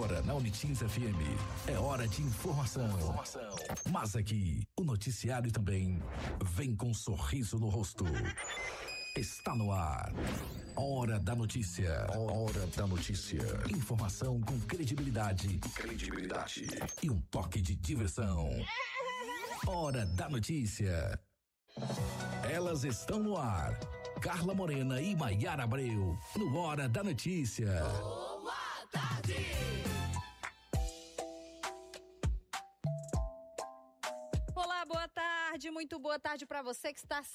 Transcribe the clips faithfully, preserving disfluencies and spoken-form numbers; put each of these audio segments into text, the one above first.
Agora na Unitins F M é hora de informação. informação. Mas aqui o noticiário também vem com um sorriso no rosto. Está no ar. Hora da notícia. Hora da notícia. Informação com credibilidade. Credibilidade. E um toque de diversão. Hora da notícia. Elas estão no ar. Carla Morena e Maiara Abreu. No Hora da Notícia. Boa tarde. Olá, boa tarde, muito boa tarde para você que está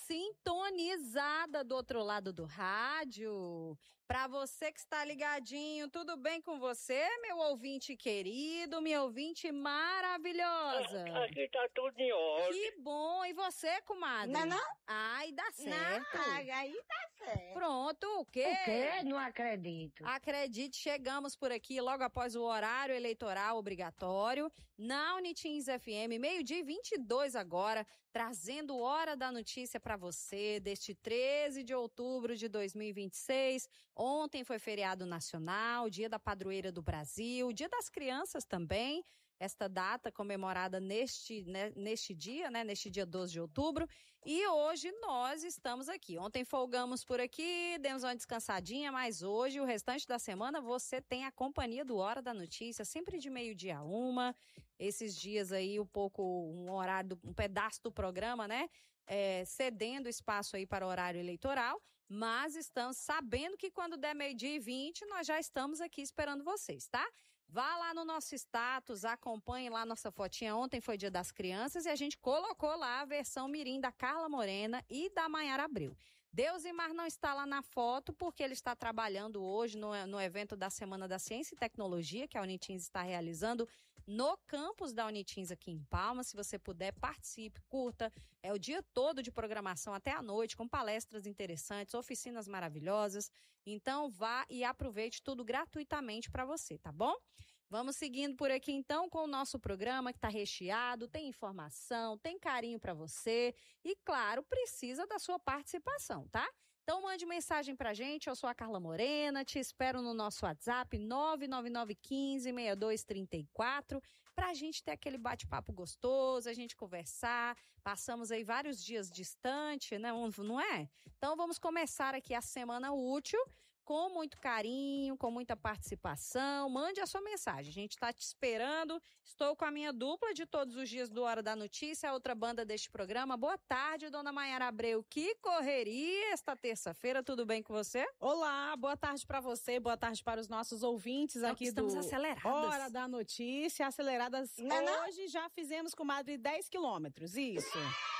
sintonizada do outro lado do rádio. Para você que está ligadinho, tudo bem com você, meu ouvinte querido, minha ouvinte maravilhosa? Aqui tá tudo em ordem. Que bom, e você, comadre? Não, não? Ai, dá certo. Não, aí tá certo. Pronto, o quê? O quê? Não acredito. Acredite, chegamos por aqui logo após o horário eleitoral obrigatório, na Unitins F M, meio-dia e vinte e dois agora, trazendo Hora da Notícia para você, deste treze de outubro de dois mil e vinte e seis. Ontem foi feriado nacional, Dia da Padroeira do Brasil, Dia das Crianças também. Esta data comemorada neste, né, neste dia, né, neste dia doze de outubro, e hoje nós estamos aqui. Ontem folgamos por aqui, demos uma descansadinha, mas hoje, o restante da semana, você tem a companhia do Hora da Notícia, sempre de meio-dia a uma. Esses dias aí, um pouco, um horário, um pedaço do programa, né, é, cedendo espaço aí para o horário eleitoral, mas estamos sabendo que quando der meio-dia e vinte, nós já estamos aqui esperando vocês, tá? Vá lá no nosso status, acompanhe lá nossa fotinha. Ontem foi Dia das Crianças e a gente colocou lá a versão mirim da Carla Morena e da Maiara Abreu. Deusimar não está lá na foto porque ele está trabalhando hoje no, no evento da Semana da Ciência e Tecnologia que a Unitins está realizando no campus da Unitins aqui em Palmas. Se você puder, participe, curta. É o dia todo de programação até a noite, com palestras interessantes, oficinas maravilhosas. Então vá e aproveite tudo gratuitamente para você, tá bom? Vamos seguindo por aqui então com o nosso programa que está recheado, tem informação, tem carinho para você e, claro, precisa da sua participação, tá? Então mande mensagem pra gente, eu sou a Carla Morena, te espero no nosso WhatsApp nove nove nove um cinco, seis dois três quatro pra gente ter aquele bate-papo gostoso, a gente conversar. Passamos aí vários dias distante, né? Não é? Então vamos começar aqui a semana útil com muito carinho, com muita participação. Mande a sua mensagem, a gente está te esperando. Estou com a minha dupla de todos os dias do Hora da Notícia, a outra banda deste programa. Boa tarde, dona Maiara Abreu. Que correria esta terça-feira, tudo bem com você? Olá, boa tarde para você, boa tarde para os nossos ouvintes então, aqui estamos do aceleradas. Hora da Notícia, aceleradas. Não, não? Hoje já fizemos, comadre, dez quilômetros, isso.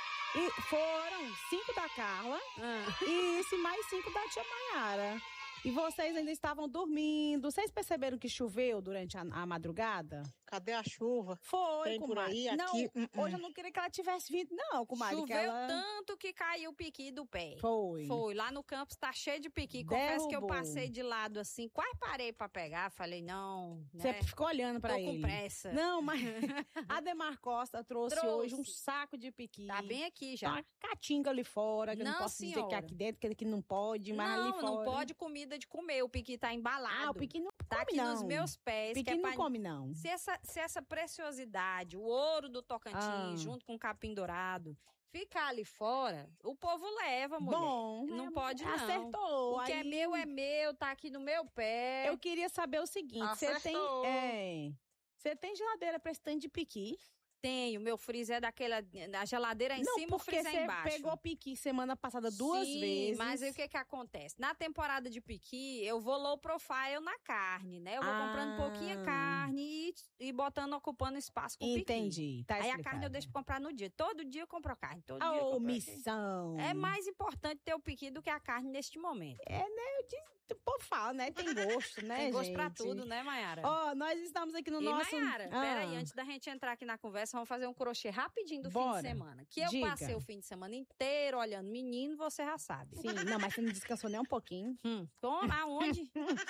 E foram cinco da Carla Ah. e isso, mais cinco da tia Maiara. E vocês ainda estavam dormindo. Vocês perceberam que choveu durante a, a madrugada? Cadê a chuva? Foi, Tem por comadre. aí, não, aqui, hum, hum. hoje eu não queria que ela tivesse vindo, não, comadre. Choveu que ela... tanto que caiu o piqui do pé. Foi. Foi. Lá no campus tá cheio de piqui. Confesso que eu Derrubou. passei de lado assim, quase parei pra pegar. Falei, não, Você né? ficou olhando pra Tô ele. com pressa. Não, mas a Demar Costa trouxe, Trouxe. hoje um saco de piqui. Tá bem aqui já. Tá uma caatinga ali fora, que eu não Não, posso dizer que é senhora. aqui dentro, que aqui não pode, mas ali Não, fora. não pode comida de comer. O piqui tá embalado. Ah, o piqui não Tá come, aqui não. nos meus pés. Piqui que é não pra... come, não. Se essa, se essa preciosidade, o ouro do Tocantins, Ah. junto com o capim dourado, ficar ali fora, o povo leva, mulher. Bom, não é, pode não. acertou. O que Aí é meu é meu, tá aqui no meu pé. Eu queria saber o seguinte, você tem, Acertou. é, você tem geladeira pra esse tanto de piqui? Tenho, meu freezer é daquela, a geladeira em não, cima, o porque freezer você embaixo. pegou piqui semana passada duas Sim, vezes. mas aí o que que acontece? Na temporada de piqui, eu vou low profile na carne, né? Eu vou Ah. comprando pouquinha carne e, e botando, ocupando espaço com o piqui. Entendi, tá Aí a explicado. carne eu deixo pra comprar no dia. Todo dia eu compro carne, todo A dia eu compro carne. omissão. É mais importante ter o piqui do que a carne neste momento. É, né? Eu disse, o povo fala, né? Tem gosto, né, Tem gosto gente? pra tudo, né, Maiara? Ó, nós estamos aqui no E nosso... Maiara, Ah, peraí, antes da gente entrar aqui na conversa, vamos fazer um crochê rapidinho do Bora. fim de semana. Que eu Diga. passei o fim de semana inteiro olhando menino, você já sabe. Sim, não, mas você não descansou nem um pouquinho. Hum, como? Aonde?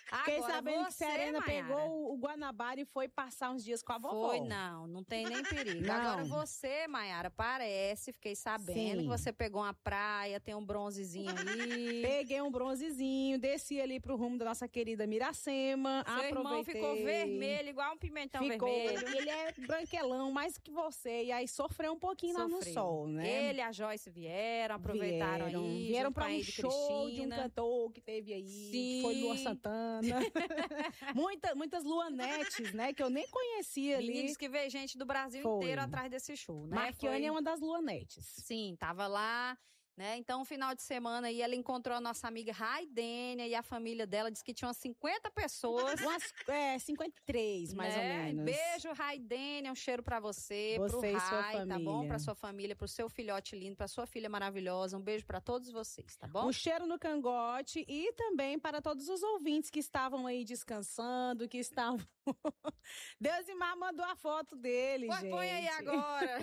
Fiquei Agora, sabendo que você, Serena Mayara, pegou o Guanabara e foi passar uns dias com a vovó. Foi, não, não tem nem perigo. Não. Agora você, Mayara, parece, fiquei sabendo Sim. que você pegou uma praia, tem um bronzezinho aí. Peguei um bronzezinho, desci ali pro rumo da nossa querida Miracema. Seu irmão aproveitei. ficou vermelho, igual um pimentão Ficou. vermelho. Ele é branquelão, mais que você. E aí sofreu um pouquinho lá no Sofreu. sol, né? Ele e a Joyce vieram, aproveitaram vieram, aí. Vieram junto pra com a um Ide show de um Cristina. cantor que teve aí. Sim. Que foi Lua Santana. Muita, muitas luanetes, né? Que eu nem conhecia ali. Meninos que veio gente do Brasil Foi. inteiro atrás desse show, né? Marquiane Foi- é uma das luanetes. Sim, tava lá, né? Então, no final de semana aí, ela encontrou a nossa amiga Raidênia e a família dela, disse que tinha umas cinquenta pessoas. Umas é, cinquenta e três, mais né? ou menos. Beijo, Raidênia, um cheiro pra você, Você pro e sua Rai, tá bom? família. Pra sua família, pro seu filhote lindo, pra sua filha maravilhosa. Um beijo pra todos vocês, tá bom? Um cheiro no cangote e também para todos os ouvintes que estavam aí descansando, que estavam... Deusimar mandou a foto dele, Põe, gente. põe aí agora.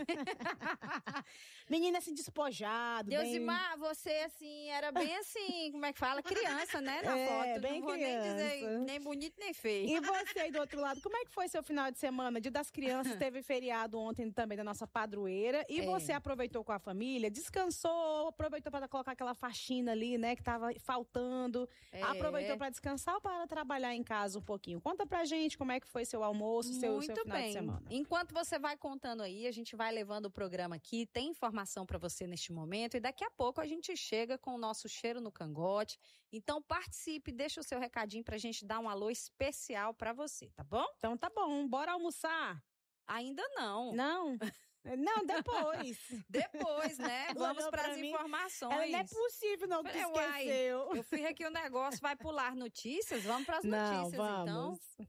Menina assim, despojado. bem- Deusimar, você, assim, era bem assim, como é que fala? Criança, né, na É, foto. bem Não vou nem dizer criança. nem bonito nem feio. E você aí do outro lado, como é que foi seu final de semana? Dia das Crianças, teve feriado ontem também da nossa padroeira. E É. você aproveitou com a família, descansou, aproveitou para colocar aquela faxina ali, né, que tava faltando. É. Aproveitou para descansar ou para trabalhar em casa um pouquinho? Conta pra gente como é que foi seu almoço, seu, Muito seu final bem. de semana. Enquanto você vai contando aí, a gente vai levando o programa aqui, tem informação para você neste momento e daqui a pouco a gente chega com o nosso cheiro no cangote. Então participe, deixa o seu recadinho pra gente dar um alô especial para você, tá bom? Então tá bom, bora almoçar? Ainda não. Não? Não, depois. Depois, né? Ela Vamos olhou para pra as mim, informações. Ela não é possível não que tu Falei, uai, esqueceu. Eu fiz aqui o negócio, vai pular notícias? Vamos para as Não, notícias, vamos. então.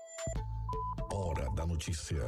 Hora da notícia.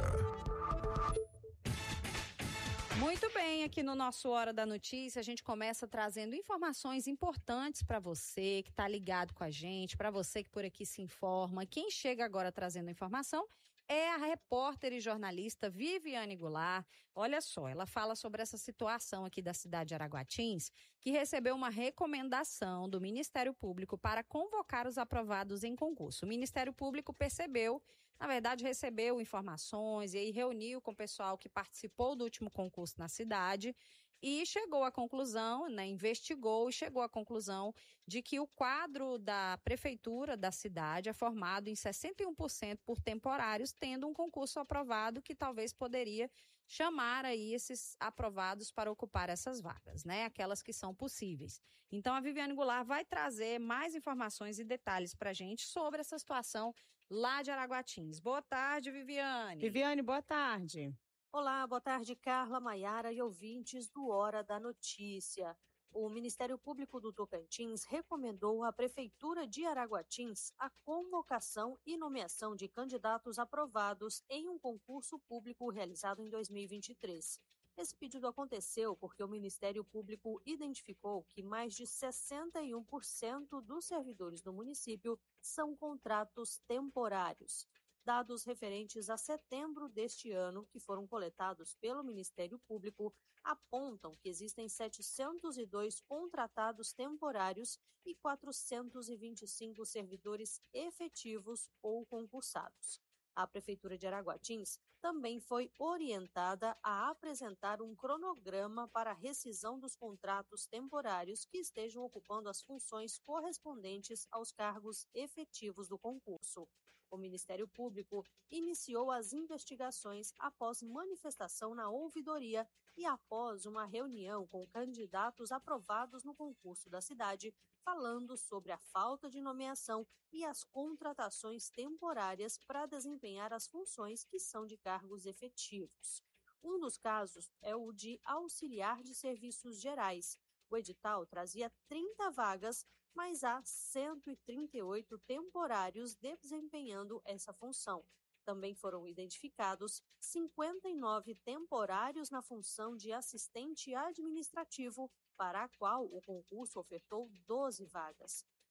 Muito bem, aqui no nosso Hora da Notícia, a gente começa trazendo informações importantes para você que está ligado com a gente, para você que por aqui se informa. Quem chega agora trazendo informação é a repórter e jornalista Viviane Goulart. Olha só, ela fala sobre essa situação aqui da cidade de Araguatins, que recebeu uma recomendação do Ministério Público para convocar os aprovados em concurso. O Ministério Público percebeu, na verdade, recebeu informações e aí reuniu com o pessoal que participou do último concurso na cidade e chegou à conclusão, né, investigou e chegou à conclusão de que o quadro da prefeitura da cidade é formado em sessenta e um por cento por temporários, tendo um concurso aprovado que talvez poderia chamar aí esses aprovados para ocupar essas vagas, né, aquelas que são possíveis. Então a Viviane Goulart vai trazer mais informações e detalhes para a gente sobre essa situação lá de Araguatins. Boa tarde, Viviane. Viviane, boa tarde. Olá, boa tarde, Carla, Maiara e ouvintes do Hora da Notícia. O Ministério Público do Tocantins recomendou à Prefeitura de Araguatins a convocação e nomeação de candidatos aprovados em um concurso público realizado em dois mil e vinte e três. Esse pedido aconteceu porque o Ministério Público identificou que mais de sessenta e um por cento dos servidores do município são contratos temporários. Dados referentes a setembro deste ano, que foram coletados pelo Ministério Público, apontam que existem setecentos e dois contratados temporários e quatrocentos e vinte e cinco servidores efetivos ou concursados. A Prefeitura de Araguatins também foi orientada a apresentar um cronograma para a rescisão dos contratos temporários que estejam ocupando as funções correspondentes aos cargos efetivos do concurso. O Ministério Público iniciou as investigações após manifestação na ouvidoria e após uma reunião com candidatos aprovados no concurso da cidade, falando sobre a falta de nomeação e as contratações temporárias para desempenhar as funções que são de cargos efetivos. Um dos casos é o de auxiliar de serviços gerais. O edital trazia trinta vagas, mas há cento e trinta e oito temporários desempenhando essa função. Também foram identificados cinquenta e nove temporários na função de assistente administrativo, para a qual o concurso ofertou doze vagas.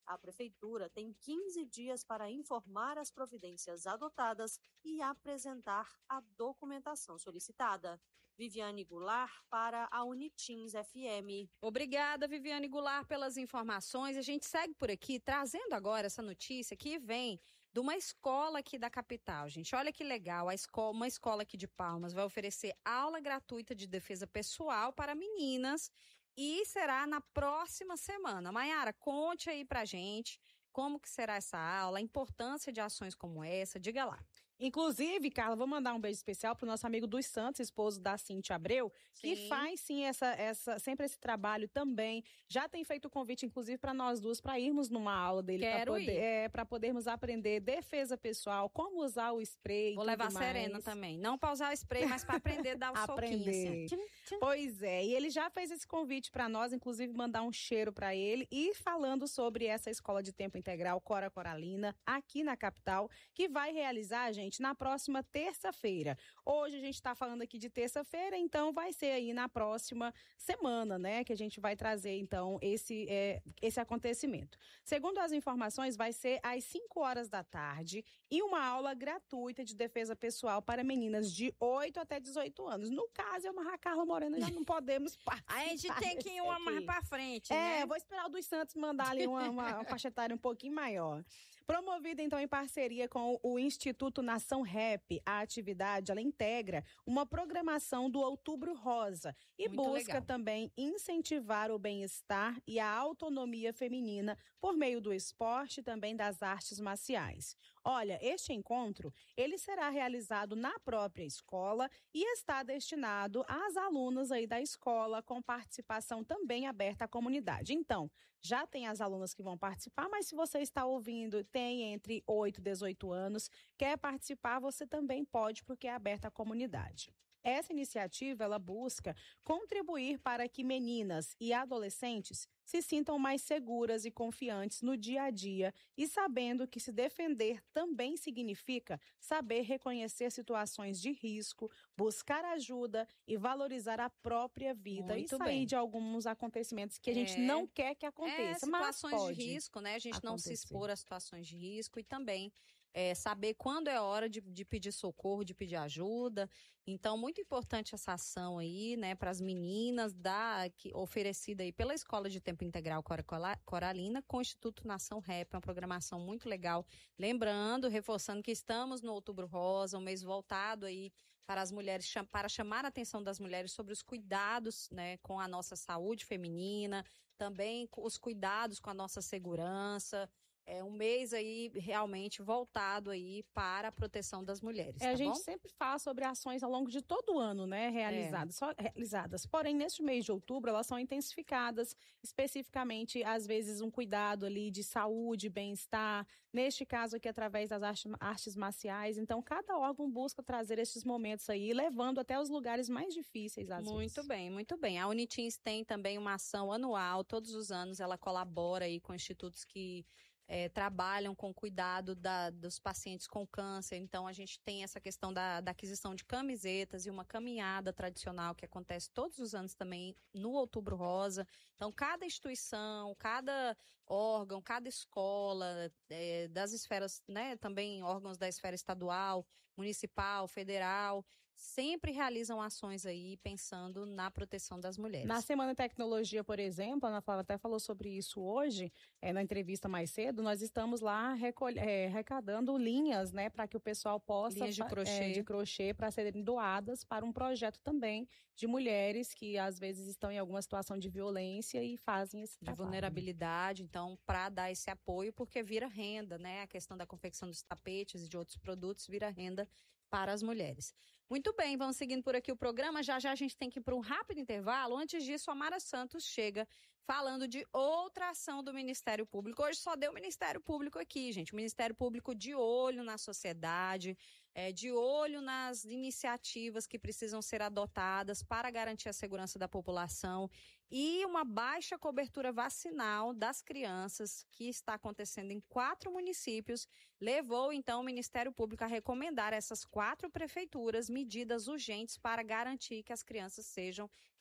A Prefeitura tem quinze dias para informar as providências adotadas e apresentar a documentação solicitada. Viviane Goulart para a Unitins F M. Obrigada, Viviane Goulart, pelas informações. A gente segue por aqui, trazendo agora essa notícia que vem de uma escola aqui da capital, gente. Olha que legal, a escola, uma escola aqui de Palmas vai oferecer aula gratuita de defesa pessoal para meninas e será na próxima semana. Maiara, conte aí pra gente como que será essa aula, a importância de ações como essa, diga lá. Inclusive, Carla, vou mandar um beijo especial pro nosso amigo dos Santos, esposo da Cíntia Abreu, que Sim. faz sim essa, essa, sempre esse trabalho também. Já tem feito o convite, inclusive, para nós duas, para irmos numa aula dele, para poder, é, para podermos aprender defesa pessoal, como usar o spray. Vou levar a mais. Serena também. Não para usar o spray, mas para aprender a dar o aprender. soquinho. Assim. Tchum, tchum. Pois é, e ele já fez esse convite para nós, inclusive mandar um cheiro para ele e falando sobre essa escola de tempo integral Cora Coralina, aqui na capital, que vai realizar, gente, na próxima terça-feira. Hoje a gente está falando aqui de terça-feira, então vai ser aí na próxima semana, né, que a gente vai trazer, então, esse, é, esse acontecimento. Segundo as informações, vai ser às cinco horas da tarde e uma aula gratuita de defesa pessoal para meninas de oito até dezoito anos. No caso, eu e a Carla Morena já não podemos participar. A gente tem que ir uma mais para frente, É, né? vou esperar o dos Santos mandar ali uma, uma, uma faixa etária um pouquinho maior. Promovida, então, em parceria com o Instituto Nação Rap, a atividade, ela integra uma programação do Outubro Rosa e Muito busca legal. também incentivar o bem-estar e a autonomia feminina por meio do esporte e também das artes marciais. Olha, este encontro, ele será realizado na própria escola e está destinado às alunas aí da escola, com participação também aberta à comunidade. Então, já tem as alunas que vão participar, mas se você está ouvindo, tem entre oito e dezoito anos, quer participar, você também pode, porque é aberta à comunidade. Essa iniciativa, ela busca contribuir para que meninas e adolescentes se sintam mais seguras e confiantes no dia a dia e sabendo que se defender também significa saber reconhecer situações de risco, buscar ajuda e valorizar a própria vida Muito e sair bem. de alguns acontecimentos que a gente É. não quer que É, aconteça, mas situações pode. de risco, né? A gente não se acontecer. expor a situações de risco e também é, saber quando é hora de, de pedir socorro, de pedir ajuda. Então, muito importante essa ação aí, né, para as meninas da, que, oferecida aí pela Escola de Tempo Integral Cora Coralina com o Instituto Nação Rap, uma programação muito legal. Lembrando, reforçando que estamos no Outubro Rosa, um mês voltado aí para as mulheres, para chamar a atenção das mulheres sobre os cuidados, né, com a nossa saúde feminina, também os cuidados com a nossa segurança. É um mês aí realmente voltado aí para a proteção das mulheres, É, tá a gente bom? sempre fala sobre ações ao longo de todo o ano, né, realizadas, só realizadas. Porém, neste mês de outubro, elas são intensificadas, especificamente, às vezes, um cuidado ali de saúde, bem-estar, neste caso aqui, através das artes, artes marciais. Então, cada órgão busca trazer esses momentos aí, levando até os lugares mais difíceis, às Muito vezes. bem, muito bem. A Unitins tem também uma ação anual, todos os anos ela colabora aí com institutos que É, trabalham com cuidado da, dos pacientes com câncer. Então, a gente tem essa questão da, da aquisição de camisetas e uma caminhada tradicional que acontece todos os anos também no Outubro Rosa. Então, cada instituição, cada órgão, cada escola, é, das esferas, né, também órgãos da esfera estadual, municipal, federal, sempre realizam ações aí pensando na proteção das mulheres. Na Semana de Tecnologia, por exemplo, a Ana Flávia até falou sobre isso hoje, é, na entrevista mais cedo, nós estamos lá recolhe, é, arrecadando linhas, né, para que o pessoal possa... Linhas de crochê. É, de crochê para serem doadas para um projeto também de mulheres que às vezes estão em alguma situação de violência e fazem esse De trabalho. vulnerabilidade, então, para dar esse apoio, porque vira renda, né? A questão da confecção dos tapetes e de outros produtos vira renda para as mulheres. Muito bem, vamos seguindo por aqui o programa. Já já a gente tem que ir para um rápido intervalo. Antes disso, a Mara Santos chega falando de outra ação do Ministério Público. Hoje só deu o Ministério Público aqui, gente. O Ministério Público de olho na sociedade, é, de olho nas iniciativas que precisam ser adotadas para garantir a segurança da população e uma baixa cobertura vacinal das crianças, que está acontecendo em quatro municípios, levou então o Ministério Público a recomendar a essas quatro prefeituras medidas urgentes para garantir que as crianças sejam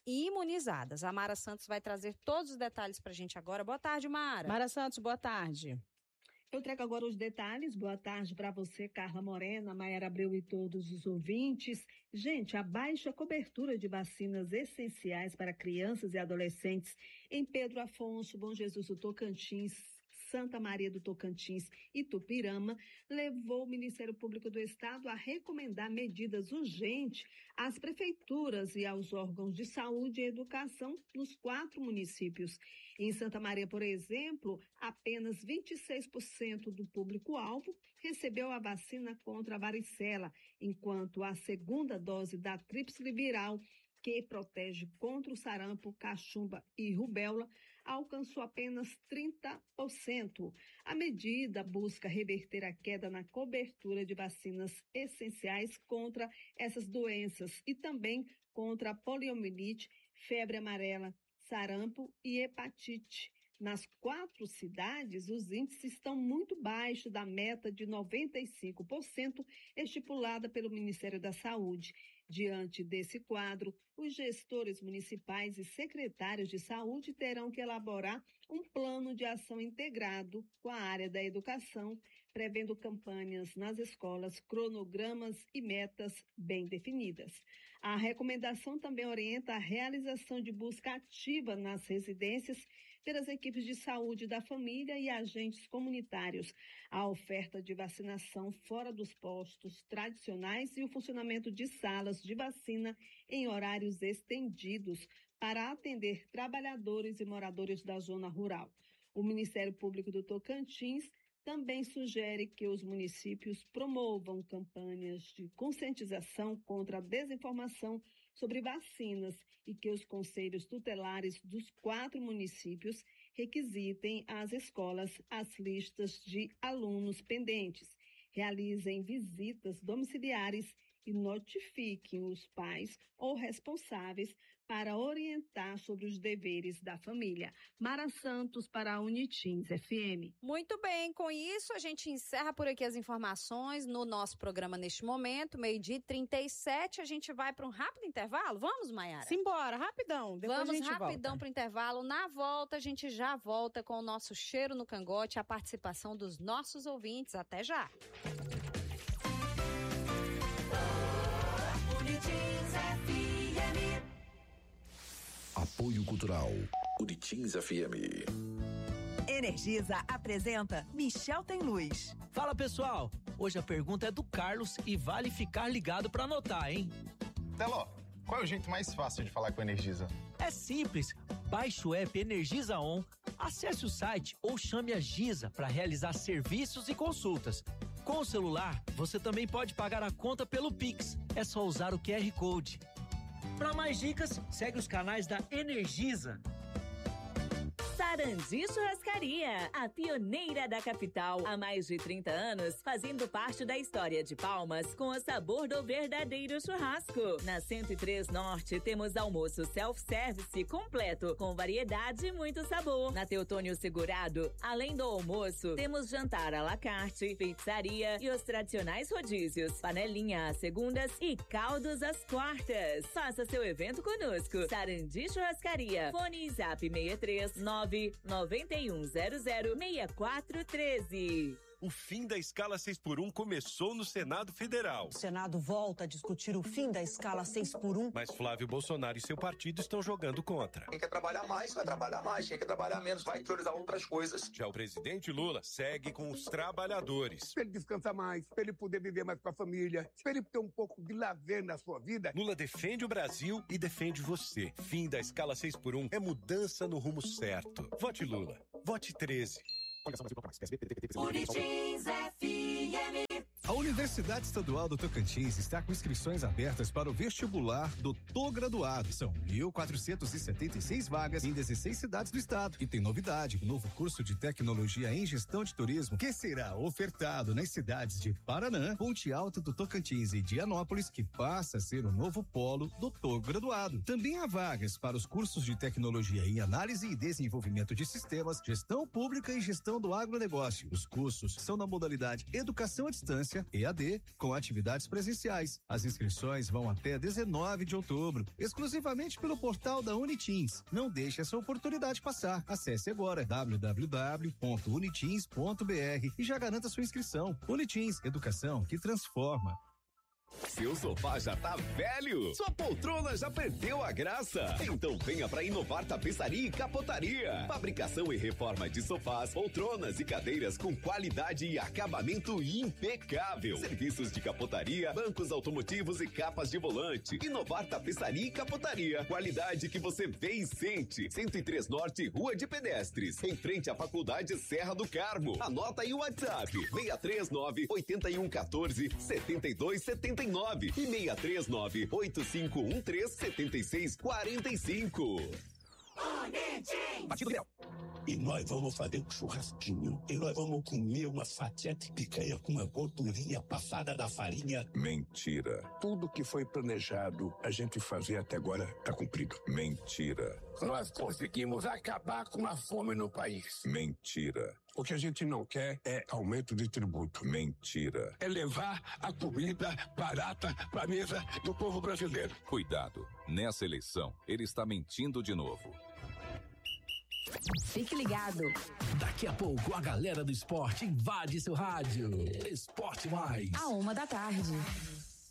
imunizadas. A Mara Santos vai trazer todos os detalhes para a gente agora. Boa tarde, Mara. Mara Santos, boa tarde. Eu trago agora os detalhes. Boa tarde para você, Carla Morena, Maiara Abreu e todos os ouvintes. Gente, a baixa cobertura de vacinas essenciais para crianças e adolescentes em Pedro Afonso, Bom Jesus do Tocantins, Santa Maria do Tocantins e Tupirama levou o Ministério Público do Estado a recomendar medidas urgentes às prefeituras e aos órgãos de saúde e educação nos quatro municípios. Em Santa Maria, por exemplo, apenas vinte e seis por cento do público-alvo recebeu a vacina contra a varicela, enquanto a segunda dose da tríplice viral, que protege contra o sarampo, cachumba e rubéola, alcançou apenas trinta por cento. A medida busca reverter a queda na cobertura de vacinas essenciais contra essas doenças e também contra a poliomielite, febre amarela, sarampo e hepatite. Nas quatro cidades, os índices estão muito baixos da meta de noventa e cinco por cento estipulada pelo Ministério da Saúde. Diante desse quadro, os gestores municipais e secretários de saúde terão que elaborar um plano de ação integrado com a área da educação, prevendo campanhas nas escolas, cronogramas e metas bem definidas. A recomendação também orienta a realização de busca ativa nas residências pelas equipes de saúde da família e agentes comunitários, a oferta de vacinação fora dos postos tradicionais e o funcionamento de salas de vacina em horários estendidos para atender trabalhadores e moradores da zona rural. O Ministério Público do Tocantins também sugere que os municípios promovam campanhas de conscientização contra a desinformação sobre vacinas e que os conselhos tutelares dos quatro municípios requisitem às escolas as listas de alunos pendentes, realizem visitas domiciliares e notifiquem os pais ou responsáveis para orientar sobre os deveres da família. Mara Santos para a Unitins F M. Muito bem, com isso a gente encerra por aqui as informações no nosso programa neste momento, meio-dia e trinta e sete, a gente vai para um rápido intervalo? Vamos, Maiara? Simbora, rapidão, depois Vamos a gente rapidão para o intervalo, na volta a gente já volta com o nosso cheiro no cangote, a participação dos nossos ouvintes, até já! Apoio Cultural Unitins F M. Energisa apresenta Michel Tem Luz. Fala pessoal, hoje a pergunta é do Carlos e vale ficar ligado para anotar, hein? Teló, qual é o jeito mais fácil de falar com a Energisa? É simples, baixe o app Energisa On, acesse o site ou chame a Giza para realizar serviços e consultas. Com o celular, você também pode pagar a conta pelo Pix, é só usar o Q R Code. Para mais dicas, segue os canais da Energisa. Sarandi Churrascaria, a pioneira da capital, há mais de trinta anos, fazendo parte da história de Palmas, com o sabor do verdadeiro churrasco. Na cento e três Norte, temos almoço self-service completo, com variedade e muito sabor. Na Teotônio Segurado, além do almoço, temos jantar à la carte, pizzaria e os tradicionais rodízios, panelinha às segundas e caldos às quartas. Faça seu evento conosco. Sarandi Churrascaria, fone e zap seis três nove nove um zero zero seis quatro um três. O fim da escala seis por um começou no Senado Federal. O Senado volta a discutir o fim da escala seis por um. Mas Flávio Bolsonaro e seu partido estão jogando contra. Quem quer trabalhar mais, vai trabalhar mais. Quem quer trabalhar menos, vai priorizar outras coisas. Já o presidente Lula segue com os trabalhadores. Para ele descansar mais, para ele poder viver mais com a família, para ele ter um pouco de lazer na sua vida. Lula defende o Brasil e defende você. Fim da escala seis por um é mudança no rumo certo. Vote Lula. Vote treze. Unitins F M. A Universidade Estadual do Tocantins está com inscrições abertas para o vestibular do Tô Graduado. São mil quatrocentas e setenta e seis vagas em dezesseis cidades do estado. E tem novidade, o novo curso de tecnologia em gestão de turismo que será ofertado nas cidades de Paranã, Ponte Alta do Tocantins e Dianópolis, que passa a ser o novo polo do Tô Graduado. Também há vagas para os cursos de tecnologia em análise e desenvolvimento de sistemas, gestão pública e gestão do agronegócio. Os cursos são na modalidade educação à distância, E A D, D, com atividades presenciais. As inscrições vão até dezenove de outubro, exclusivamente pelo portal da Uniteams. Não deixe essa oportunidade passar. Acesse agora w w w ponto uniteams ponto b r e já garanta sua inscrição. Uniteams, educação que transforma. Seu sofá já tá velho? Sua poltrona já perdeu a graça? Então venha pra Inovar Tapeçaria e Capotaria. Fabricação e reforma de sofás, poltronas e cadeiras com qualidade e acabamento impecável. Serviços de capotaria, bancos automotivos e capas de volante. Inovar Tapeçaria e Capotaria. Qualidade que você vê e sente. cento e três Norte, Rua de Pedestres. Em frente à Faculdade Serra do Carmo. Anota aí o WhatsApp. seis três nove, oito um um quatro, sete dois sete nove e seis três nove, oito cinco um três, sete seis quatro cinco. Batido Mel. E nós vamos fazer um churrasquinho. E nós vamos comer uma fatia de picanha com uma gordurinha passada da farinha. Mentira. Tudo que foi planejado a gente fazer até agora tá cumprido. Mentira. Nós conseguimos acabar com a fome no país. Mentira. O que a gente não quer é aumento de tributo. Mentira. É levar a comida barata para a mesa do povo brasileiro. Cuidado. Nessa eleição, ele está mentindo de novo. Fique ligado. Daqui a pouco a galera do esporte invade seu rádio. Esporte Mais. A uma da tarde.